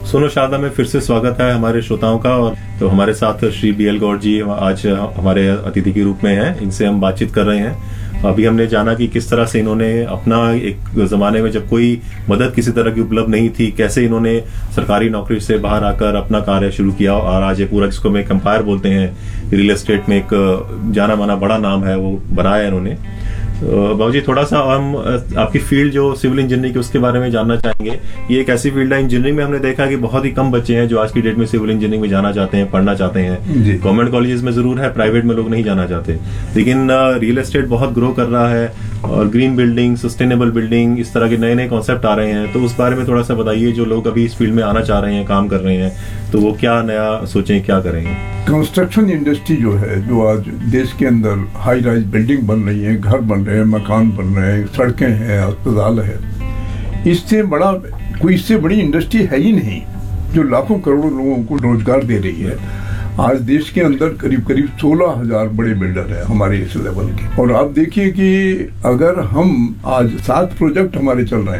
सुनो शारदा में फिर से स्वागत है हमारे श्रोताओं का। और तो हमारे साथ श्री BL गौड़ जी आज हमारे अतिथि के रूप में हैं। इनसे हम बातचीत कर रहे हैं। अभी हमने जाना कि किस तरह से इन्होंने अपना एक जमाने में जब कोई मदद किसी तरह की उपलब्ध नहीं थी, कैसे इन्होंने सरकारी नौकरी से बाहर आकर अपना कार्य शुरू किया और आज ये पूरा, जिसको एक एम्पायर बोलते हैं, रियल एस्टेट में एक जाना माना बड़ा नाम है, वो बनाया इन्होंने। बाबू जी, थोड़ा सा हम आपकी फील्ड जो सिविल इंजीनियरिंग की उसके बारे में जानना चाहेंगे। ये एक ऐसी फील्ड है, इंजीनियरिंग में हमने देखा कि बहुत ही कम बच्चे हैं जो आज की डेट में सिविल इंजीनियरिंग में जाना चाहते हैं, पढ़ना चाहते हैं। गवर्नमेंट कॉलेजेस में जरूर है, प्राइवेट में लोग नहीं जाना चाहते। लेकिन रियल एस्टेट बहुत ग्रो कर रहा है और ग्रीन बिल्डिंग, सस्टेनेबल बिल्डिंग, इस तरह के नए नए कॉन्सेप्ट आ रहे हैं। तो उस बारे में थोड़ा सा बताइए, जो लोग अभी इस फील्ड में आना चाह रहे हैं, काम कर रहे हैं, तो वो क्या नया सोचें, क्या करेंगे। कंस्ट्रक्शन इंडस्ट्री जो है, जो आज देश के अंदर हाई राइज बिल्डिंग बन रही है, घर बन रहे हैं, मकान बन रहे हैं, सड़कें हैं, अस्पताल है, इससे बड़ी इंडस्ट्री है ही नहीं जो लाखों करोड़ों लोगों को रोजगार दे रही है। आज देश के अंदर करीब 16,000 बड़े बिल्डर हैं हमारे इस लेवल के। और आप देखिए कि अगर हम आज 7 प्रोजेक्ट हमारे चल रहे हैं